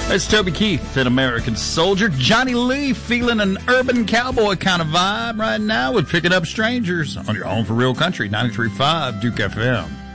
That's Toby Keith, an American Soldier. Johnny Lee feeling an urban cowboy kind of vibe right now with Picking Up Strangers on your home for real country, 93.5 Duke FM.